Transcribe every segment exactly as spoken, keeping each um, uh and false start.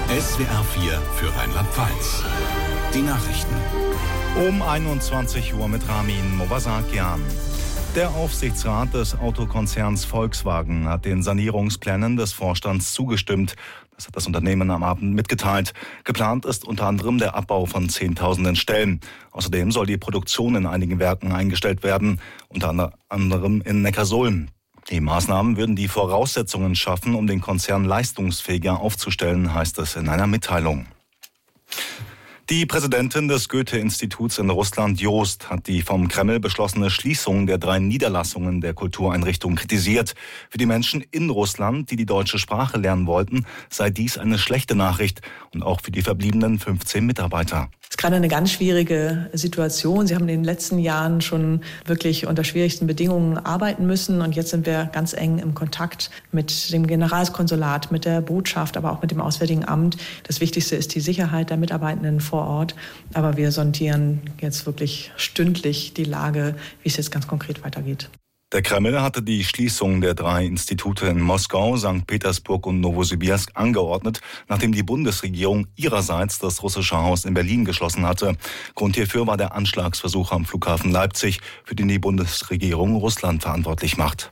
S W R vier für Rheinland-Pfalz. Die Nachrichten. Um einundzwanzig Uhr mit Ramin Movasakian. Der Aufsichtsrat des Autokonzerns Volkswagen hat den Sanierungsplänen des Vorstands zugestimmt. Das hat das Unternehmen am Abend mitgeteilt. Geplant ist unter anderem der Abbau von Zehntausenden Stellen. Außerdem soll die Produktion in einigen Werken eingestellt werden, unter anderem in Neckarsulm. Die Maßnahmen würden die Voraussetzungen schaffen, um den Konzern leistungsfähiger aufzustellen, heißt es in einer Mitteilung. Die Präsidentin des Goethe-Instituts in Russland, Jost, hat die vom Kreml beschlossene Schließung der drei Niederlassungen der Kultureinrichtung kritisiert. Für die Menschen in Russland, die die deutsche Sprache lernen wollten, sei dies eine schlechte Nachricht und auch für die verbliebenen fünfzehn Mitarbeiter. Es ist gerade eine ganz schwierige Situation. Sie haben in den letzten Jahren schon wirklich unter schwierigsten Bedingungen arbeiten müssen. Und jetzt sind wir ganz eng im Kontakt mit dem Generalkonsulat, mit der Botschaft, aber auch mit dem Auswärtigen Amt. Das Wichtigste ist die Sicherheit der Mitarbeitenden vor Ort. Aber wir sondieren jetzt wirklich stündlich die Lage, wie es jetzt ganz konkret weitergeht. Der Kreml hatte die Schließung der drei Institute in Moskau, Sankt Petersburg und Novosibirsk angeordnet, nachdem die Bundesregierung ihrerseits das russische Haus in Berlin geschlossen hatte. Grund hierfür war der Anschlagsversuch am Flughafen Leipzig, für den die Bundesregierung Russland verantwortlich macht.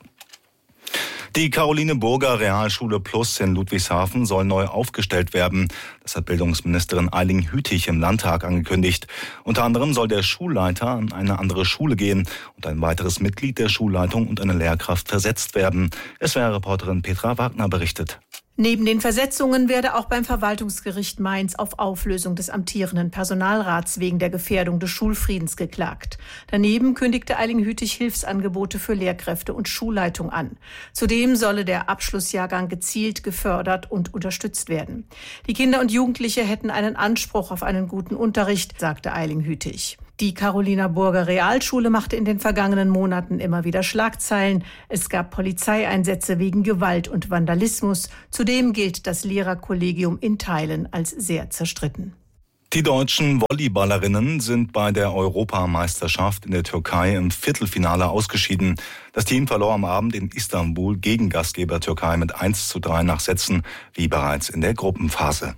Die Caroline Burger Realschule Plus in Ludwigshafen soll neu aufgestellt werden. Das hat Bildungsministerin Eiling Hütig im Landtag angekündigt. Unter anderem soll der Schulleiter an eine andere Schule gehen und ein weiteres Mitglied der Schulleitung und eine Lehrkraft versetzt werden. S W R-Reporterin Petra Wagner berichtet. Neben den Versetzungen werde auch beim Verwaltungsgericht Mainz auf Auflösung des amtierenden Personalrats wegen der Gefährdung des Schulfriedens geklagt. Daneben kündigte Eiling Hütig Hilfsangebote für Lehrkräfte und Schulleitung an. Zudem solle der Abschlussjahrgang gezielt gefördert und unterstützt werden. Die Kinder und Jugendliche hätten einen Anspruch auf einen guten Unterricht, sagte Eiling Hütig. Die Carolina Burger Realschule machte in den vergangenen Monaten immer wieder Schlagzeilen. Es gab Polizeieinsätze wegen Gewalt und Vandalismus. Zudem gilt das Lehrerkollegium in Teilen als sehr zerstritten. Die deutschen Volleyballerinnen sind bei der Europameisterschaft in der Türkei im Viertelfinale ausgeschieden. Das Team verlor am Abend in Istanbul gegen Gastgeber Türkei mit eins zu drei nach Sätzen, wie bereits in der Gruppenphase.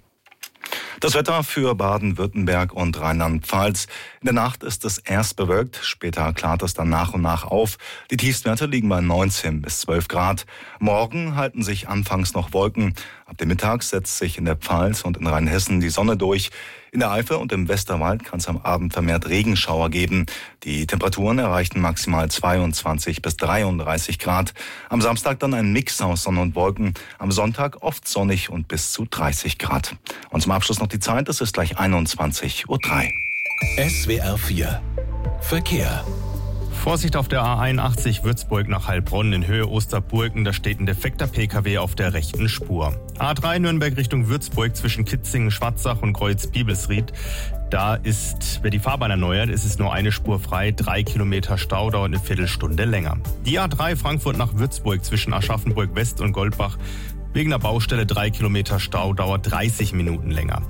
Das Wetter für Baden-Württemberg und Rheinland-Pfalz. In der Nacht ist es erst bewölkt, später klart es dann nach und nach auf. Die Tiefstwerte liegen bei neunzehn bis zwölf Grad. Morgen halten sich anfangs noch Wolken. Ab dem Mittag setzt sich in der Pfalz und in Rheinhessen die Sonne durch. In der Eifel und im Westerwald kann es am Abend vermehrt Regenschauer geben. Die Temperaturen erreichten maximal zweiundzwanzig bis dreiunddreißig Grad. Am Samstag dann ein Mix aus Sonne und Wolken. Am Sonntag oft sonnig und bis zu dreißig Grad. Und zum Abschluss noch die Zeit, es ist gleich einundzwanzig Uhr drei. S W R vier Verkehr. Vorsicht auf der A einundachtzig Würzburg nach Heilbronn in Höhe Osterburgen. Da steht ein defekter P K W auf der rechten Spur. A drei Nürnberg Richtung Würzburg zwischen Kitzingen, Schwarzach und Kreuz-Bibelsried. Da ist, wer die Fahrbahn erneuert, ist es nur eine Spur frei. Drei Kilometer Stau, dauert eine Viertelstunde länger. Die A drei Frankfurt nach Würzburg zwischen Aschaffenburg West und Goldbach. Wegen der Baustelle drei Kilometer Stau, dauert dreißig Minuten länger.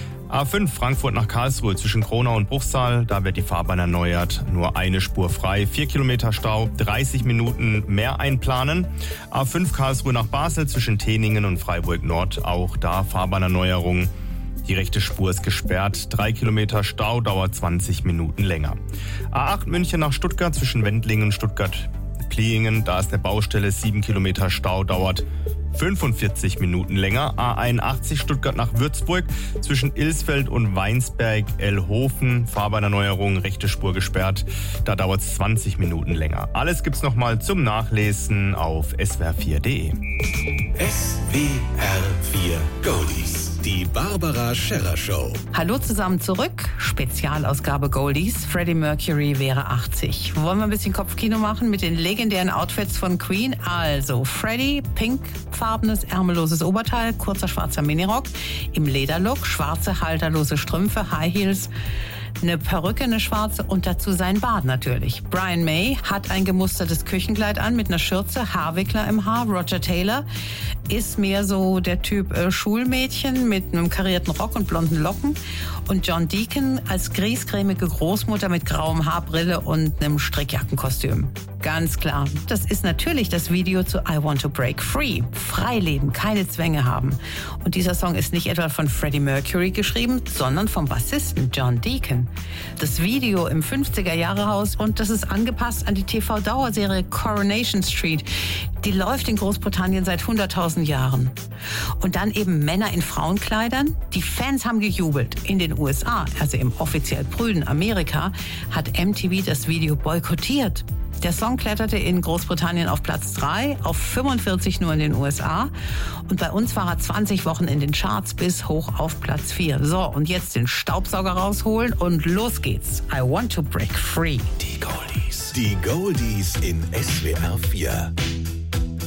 A fünf Frankfurt nach Karlsruhe zwischen Kronau und Bruchsal, da wird die Fahrbahn erneuert, nur eine Spur frei, vier Kilometer Stau, dreißig Minuten mehr einplanen. A fünf Karlsruhe nach Basel zwischen Teningen und Freiburg Nord, auch da Fahrbahnerneuerung. Die rechte Spur ist gesperrt, drei Kilometer Stau, dauert zwanzig Minuten länger. A acht München nach Stuttgart zwischen Wendlingen und Stuttgart-Pliingen, da ist der Baustelle, sieben Kilometer Stau, dauert fünfundvierzig Minuten länger. A einundachtzig Stuttgart nach Würzburg zwischen Ilsfeld und Weinsberg-Elhofen. Fahrbahnerneuerung, rechte Spur gesperrt. Da dauert es zwanzig Minuten länger. Alles gibt's nochmal zum Nachlesen auf S W R vier punkt de. S W R vier Goldies. Die Barbara Scherrer Show. Hallo zusammen zurück. Spezialausgabe Goldies. Freddie Mercury wäre achtzig. Wollen wir ein bisschen Kopfkino machen mit den legendären Outfits von Queen? Also Freddie, pinkfarbenes, ärmelloses Oberteil, kurzer schwarzer Minirock, im Lederlook, schwarze halterlose Strümpfe, High Heels, eine Perücke, eine schwarze und dazu sein Bart natürlich. Brian May hat ein gemustertes Küchenkleid an mit einer Schürze, Haarwickler im Haar. Roger Taylor ist mehr so der Typ äh, Schulmädchen mit einem karierten Rock und blonden Locken. Und John Deacon als griesgrämige Großmutter mit grauem Haar, Brille und einem Strickjackenkostüm. Ganz klar. Das ist natürlich das Video zu I Want to Break Free. Frei leben, keine Zwänge haben. Und dieser Song ist nicht etwa von Freddie Mercury geschrieben, sondern vom Bassisten John Deacon. Das Video im fünfziger-Jahre-Haus und das ist angepasst an die T V-Dauerserie Coronation Street. Die läuft in Großbritannien seit hunderttausend Jahren. Und dann eben Männer in Frauenkleidern. Die Fans haben gejubelt. In den U S A, also im offiziell prüden Amerika, hat M T V das Video boykottiert. Der Song kletterte in Großbritannien auf Platz drei, auf fünfundvierzig nur in den U S A. Und bei uns war er zwanzig Wochen in den Charts bis hoch auf Platz vier. So, und jetzt den Staubsauger rausholen und los geht's. I Want to Break Free. Die Goldies. Die Goldies in S W R vier.